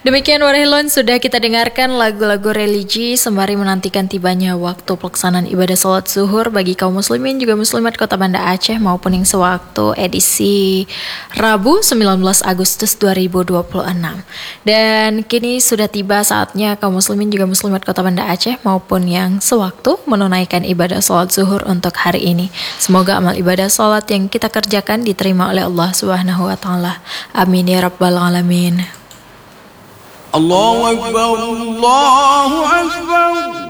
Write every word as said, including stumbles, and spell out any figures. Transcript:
Demikian Warahilun, sudah kita dengarkan lagu-lagu religi sembari menantikan tibanya waktu pelaksanaan ibadah sholat zuhur bagi kaum muslimin juga muslimat Kota Banda Aceh maupun yang sewaktu edisi Rabu sembilan belas Agustus dua ribu dua puluh enam. Dan kini sudah tiba saatnya kaum muslimin juga muslimat Kota Banda Aceh maupun yang sewaktu menunaikan ibadah sholat zuhur untuk hari ini. Semoga amal ibadah sholat yang kita kerjakan diterima oleh Allah Subhanahu wa Ta'ala. Amin ya Rabbal Alamin. الله أكبر الله أكبر